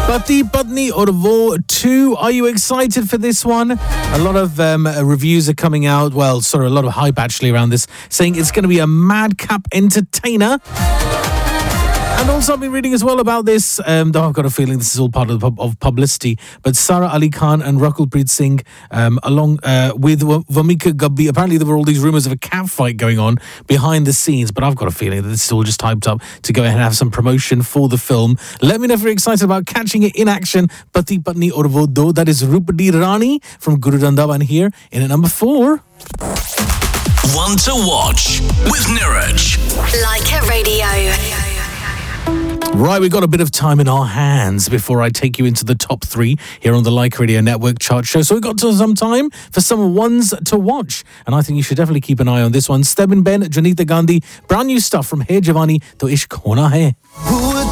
Pati Patni Aur Wo 2. Are you excited for this one? A lot of reviews are coming out. Well, sorry, a lot of hype actually around this, saying it's going to be a madcap entertainer. And also I've been reading as well about this, though I've got a feeling this is all part of publicity, but Sara Ali Khan and Rakulpreet Singh, along with Vamika Gabbi, apparently there were all these rumours of a cat fight going on behind the scenes, but I've got a feeling that this is all just hyped up to go ahead and have some promotion for the film. Let me know if you're excited about catching it in action. Pati Patni Aur Wo Do, that is Rupadi Rani from Guru Randavan here in at number 4. One to watch with Niraj. Like a radio. Right, we've got a bit of time in our hands before I take you into the top 3 here on the Like Radio Network chart show. So we've got some time for some ones to watch. And I think you should definitely keep an eye on this one. Stebin Ben, Janita Gandhi, brand new stuff from Hey Jawani To Ishq Hona Hai.